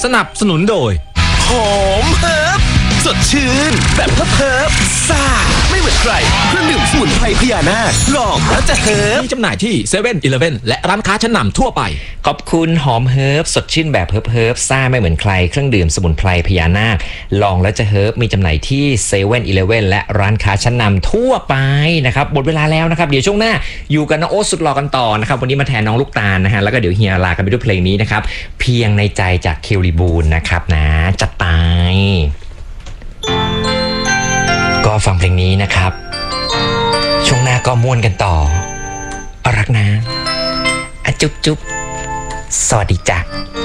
สนับสนุนโดยหอมเฮิร์บสดชื่นแบบเฮิร์บซ่าไม่เหมือนใครเครื่องดื่มสมุนไพรพญานาคลองแล้วจะเฮิร์บมีจำหน่ายที่เซเว่นอีเลฟเว่นและร้านค้าชั้นนำทั่วไปขอบคุณหอมเฮิร์บสดชื่นแบบเฮิร์บซ่าไม่เหมือนใครเครื่องดื่มสมุนไพรพญานาคลองแล้วจะเฮิร์บมีจำหน่ายที่เซเว่นอีเลฟเว่นและร้านค้าชั้นนำทั่วไปนะครับหมดเวลาแล้วนะครับเดี๋ยวช่วงหน้าอยู่กันน้องโอ๊ตสุดหล่อกันต่อนะครับวันนี้มาแทนน้องลูกตาลนะฮะแล้วก็เดี๋ยวเฮียลากันไปด้วยเพลงนี้นะครับเพียงในใจจากเคลลีบูนนะครับนะจัดไปก็ฟังเพลงนี้นะครับช่วงหน้าก็ม่วนกันต่อรักนะจุ๊บจุ๊บสวัสดีจ้ะ